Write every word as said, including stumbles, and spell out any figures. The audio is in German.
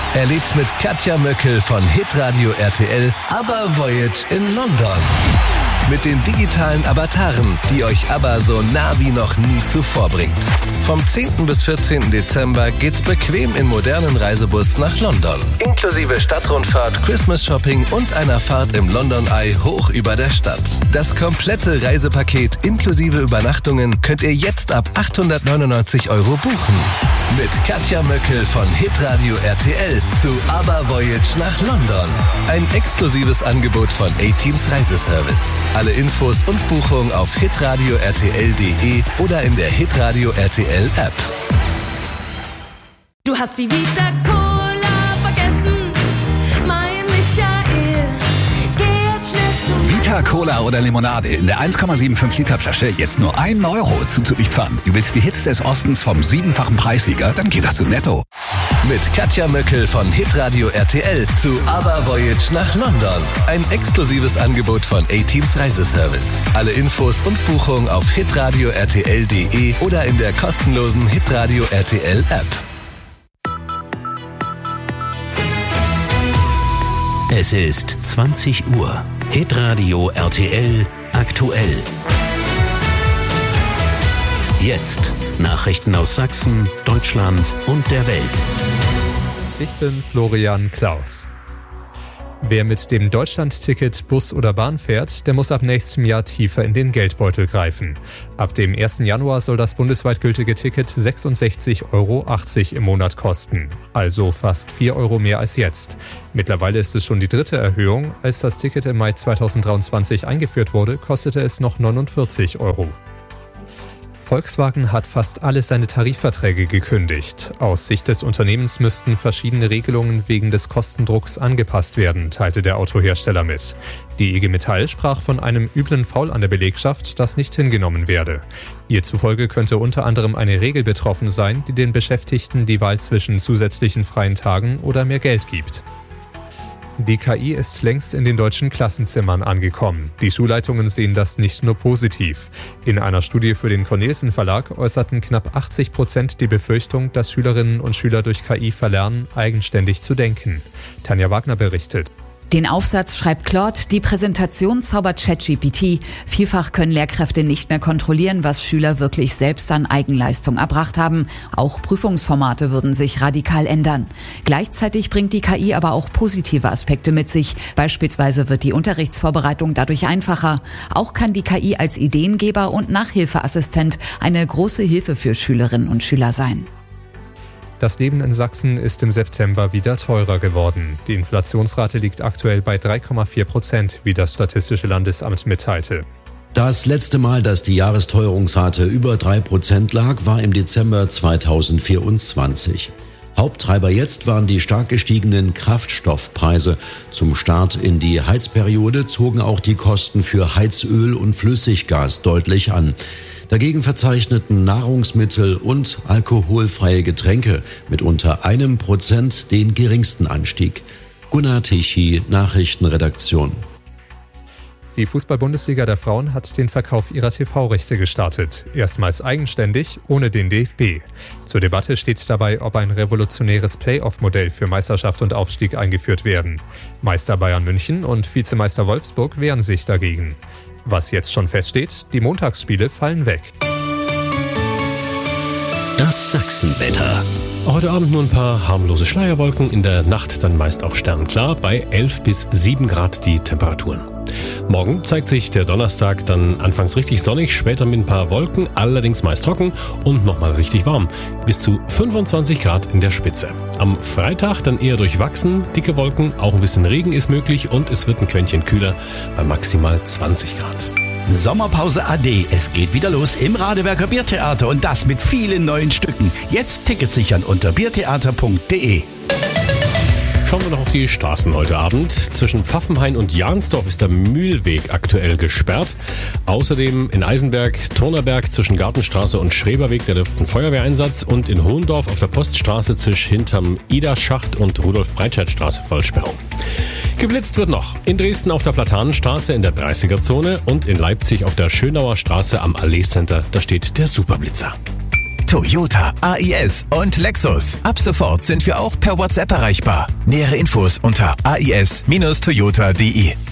Erlebt mit Katja Möckel von Hitradio R T L ABBA Voyage in London. Mit den digitalen Avataren, die euch ABBA so nah wie noch nie zuvor bringt. Vom zehnten bis vierzehnten Dezember geht's bequem in modernen Reisebus nach London. Inklusive Stadtrundfahrt, Christmas-Shopping und einer Fahrt im London Eye hoch über der Stadt. Das komplette Reisepaket inklusive Übernachtungen könnt ihr jetzt ab achthundertneunundneunzig Euro buchen. Mit Katja Möckel von Hitradio R T L zu ABBA Voyage nach London. Ein exklusives Angebot von A-Teams Reiseservice. Alle Infos und Buchungen auf hitradio r t l punkt d e oder in der Hitradio R T L App. Du hast die Vita Cola vergessen, mein Michael. Geh jetzt schnell zu Vita Cola oder Limonade in der eins Komma fünfundsiebzig Liter Flasche jetzt nur ein Euro zuzüglich Pfand. Du willst die Hits des Ostens vom siebenfachen Preissieger? Dann geh doch zu Netto. Mit Katja Möckel von Hitradio R T L zu ABBA Voyage nach London. Ein exklusives Angebot von A-Teams Reiseservice. Alle Infos und Buchungen auf hitradio r t l punkt d e oder in der kostenlosen Hitradio R T L App. Es ist zwanzig Uhr. Hitradio R T L aktuell. Jetzt Nachrichten aus Sachsen, Deutschland und der Welt. Ich bin Florian Klaus. Wer mit dem Deutschland-Ticket Bus oder Bahn fährt, der muss ab nächstem Jahr tiefer in den Geldbeutel greifen. Ab dem ersten Januar soll das bundesweit gültige Ticket sechsundsechzig Euro achtzig im Monat kosten, also fast vier Euro mehr als jetzt. Mittlerweile ist es schon die dritte Erhöhung. Als das Ticket im Mai zweitausenddreiundzwanzig eingeführt wurde, kostete es noch neunundvierzig Euro. Volkswagen hat fast alle seine Tarifverträge gekündigt. Aus Sicht des Unternehmens müssten verschiedene Regelungen wegen des Kostendrucks angepasst werden, teilte der Autohersteller mit. Die I G Metall sprach von einem üblen Foul an der Belegschaft, das nicht hingenommen werde. Ihr zufolge könnte unter anderem eine Regel betroffen sein, die den Beschäftigten die Wahl zwischen zusätzlichen freien Tagen oder mehr Geld gibt. Die K I ist längst in den deutschen Klassenzimmern angekommen. Die Schulleitungen sehen das nicht nur positiv. In einer Studie für den Cornelsen Verlag äußerten knapp achtzig Prozent die Befürchtung, dass Schülerinnen und Schüler durch K I verlernen, eigenständig zu denken. Tanja Wagner berichtet. Den Aufsatz schreibt Claude, die Präsentation zaubert ChatGPT. Vielfach können Lehrkräfte nicht mehr kontrollieren, was Schüler wirklich selbst an Eigenleistung erbracht haben. Auch Prüfungsformate würden sich radikal ändern. Gleichzeitig bringt die K I aber auch positive Aspekte mit sich. Beispielsweise wird die Unterrichtsvorbereitung dadurch einfacher. Auch kann die K I als Ideengeber und Nachhilfeassistent eine große Hilfe für Schülerinnen und Schüler sein. Das Leben in Sachsen ist im September wieder teurer geworden. Die Inflationsrate liegt aktuell bei drei Komma vier Prozent, wie das Statistische Landesamt mitteilte. Das letzte Mal, dass die Jahresteuerungsrate über drei Prozent lag, war im Dezember zweitausendvierundzwanzig. Haupttreiber jetzt waren die stark gestiegenen Kraftstoffpreise. Zum Start in die Heizperiode zogen auch die Kosten für Heizöl und Flüssiggas deutlich an. Dagegen verzeichneten Nahrungsmittel und alkoholfreie Getränke mit unter einem Prozent den geringsten Anstieg. Gunnar Tichy, Nachrichtenredaktion. Die Fußball-Bundesliga der Frauen hat den Verkauf ihrer T V-Rechte gestartet. Erstmals eigenständig, ohne den D F B. Zur Debatte steht dabei, ob ein revolutionäres Playoff-Modell für Meisterschaft und Aufstieg eingeführt werden. Meister Bayern München und Vizemeister Wolfsburg wehren sich dagegen. Was jetzt schon feststeht, die Montagsspiele fallen weg. Das Sachsenwetter. Heute Abend nur ein paar harmlose Schleierwolken, in der Nacht dann meist auch sternklar, bei elf bis sieben Grad die Temperaturen. Morgen zeigt sich der Donnerstag dann anfangs richtig sonnig, später mit ein paar Wolken, allerdings meist trocken und nochmal richtig warm. Bis zu fünfundzwanzig Grad in der Spitze. Am Freitag dann eher durchwachsen, dicke Wolken, auch ein bisschen Regen ist möglich und es wird ein Quäntchen kühler bei maximal zwanzig Grad. Sommerpause A D. Es geht wieder los im Radeberger Biertheater und das mit vielen neuen Stücken. Jetzt Tickets sichern unter biertheater punkt de. Schauen wir noch auf die Straßen heute Abend. Zwischen Pfaffenhain und Jahnsdorf ist der Mühlweg aktuell gesperrt. Außerdem in Eisenberg, Turnerberg zwischen Gartenstraße und Schreberweg, da dürfte ein Feuerwehreinsatz. Und in Hohendorf auf der Poststraße zwischen hinterm Ida-Schacht und Rudolf-Breitscheid-Straße Vollsperrung. Geblitzt wird noch in Dresden auf der Platanenstraße in der dreißiger-Zone und in Leipzig auf der Schönauer Straße am Allee Center. Da steht der Superblitzer. Toyota, A I S und Lexus. Ab sofort sind wir auch per WhatsApp erreichbar. Nähere Infos unter a i s Bindestrich toyota punkt d e.